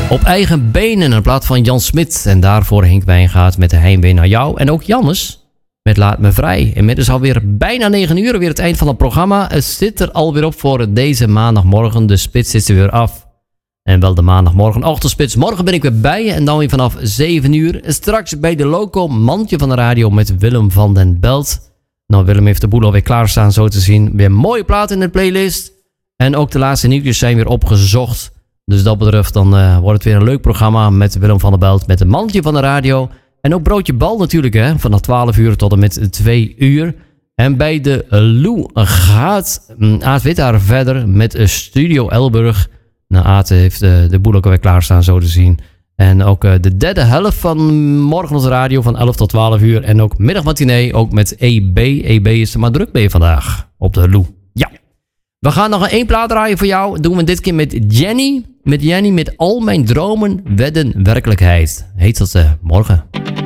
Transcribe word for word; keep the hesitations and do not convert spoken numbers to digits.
Op eigen benen, in plaats van Jan Smit. En daarvoor Henk Wijngaard met de heimwee naar jou. En ook Jannes met Laat me vrij. Inmiddels alweer bijna negen uur, weer het eind van het programma. Het zit er alweer op voor deze maandagmorgen. De spits zit er weer af. En wel de maandagmorgen ochtendspits. Morgen ben ik weer bij je en dan weer vanaf zeven uur. Straks bij de loco mandje van de radio met Willem van den Belt. Nou, Willem heeft de boel alweer klaarstaan, zo te zien. Weer mooie platen in de playlist. En ook de laatste nieuwtjes zijn weer opgezocht. Dus dat betreft, dan uh, wordt het weer een leuk programma met Willem van den Belt. Met de mandje van de radio. En ook Broodje Bal natuurlijk, hè. Vanaf twaalf uur tot en met twee uur. En bij de Lou gaat Aad Wittaar verder met Studio Elburg. Nou, Aad heeft uh, de boel ook alweer klaarstaan, zo te zien. En ook uh, de derde helft van morgen op de radio van elf tot twaalf uur. En ook middagmatinee, ook met E B. E B is er maar druk mee vandaag op de Lou. Ja. We gaan nog een één plaat draaien voor jou. Doen we dit keer met Jenny. Met Jenny met Al mijn dromen werden werkelijkheid. Heet dat uh, morgen.